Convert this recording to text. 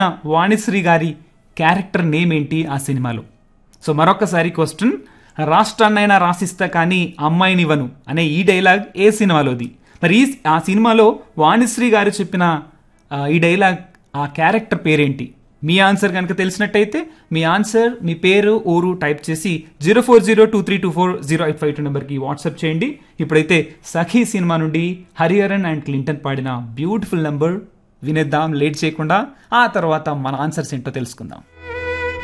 వాణిశ్రీ గారి character name ఏంటి ఆ సినిమాలో? సో మరొకసారి క్వశ్చన్, రాష్ట్రాన్నైనా రాసిస్తా కానీ అమ్మాయినివ్వను అనే ఈ డైలాగ్ ఏ సినిమాలోది? మరి ఆ సినిమాలో వాణిశ్రీ గారు చెప్పిన ఈ డైలాగ్, ఆ క్యారెక్టర్ పేరేంటి? మీ ఆన్సర్ కనుక తెలిసినట్టయితే మీ ఆన్సర్, మీ పేరు, ఊరు టైప్ చేసి 0402324085 నెంబర్కి వాట్సాప్ చేయండి. ఇప్పుడైతే సఖీ సినిమా నుండి హరిహరన్ అండ్ క్లింటన్ పాడిన బ్యూటిఫుల్ నెంబర్ వినేద్దాం లేట్ చేయకుండా. ఆ తర్వాత మన ఆన్సర్స్ ఏంటో తెలుసుకుందాం.